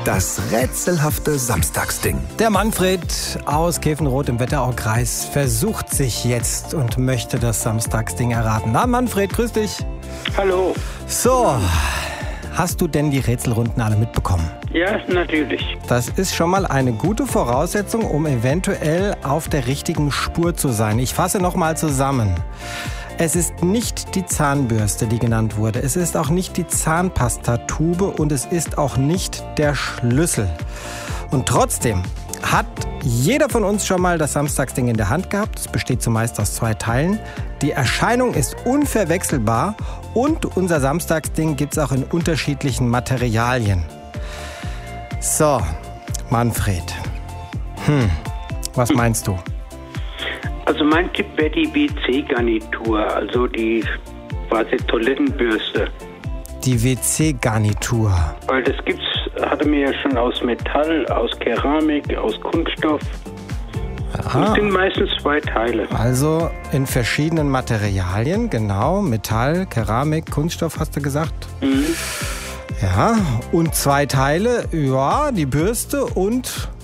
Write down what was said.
Das rätselhafte Samstagsding. Der Manfred aus Käfenrot im Wetteraukreis versucht sich jetzt und möchte das Samstagsding erraten. Na Manfred, grüß dich. Hallo. So, hast du denn die Rätselrunden alle mitbekommen? Ja, natürlich. Das ist schon mal eine gute Voraussetzung, um eventuell auf der richtigen Spur zu sein. Ich fasse nochmal zusammen. Es ist nicht die Zahnbürste, die genannt wurde. Es ist auch nicht die Zahnpastatube und es ist auch nicht der Schlüssel. Und trotzdem hat jeder von uns schon mal das Samstagsding in der Hand gehabt. Es besteht zumeist aus 2 Teilen. Die Erscheinung ist unverwechselbar und unser Samstagsding gibt es auch in unterschiedlichen Materialien. So, Manfred. Was meinst du? Also mein Tipp wäre die WC-Garnitur, also die quasi Toilettenbürste. Die WC-Garnitur. Weil das hatte mir ja schon aus Metall, aus Keramik, aus Kunststoff. Und es sind meistens 2 Teile. Also in verschiedenen Materialien, genau. Metall, Keramik, Kunststoff hast du gesagt. Mhm. Ja, und 2 Teile, ja, die Bürste und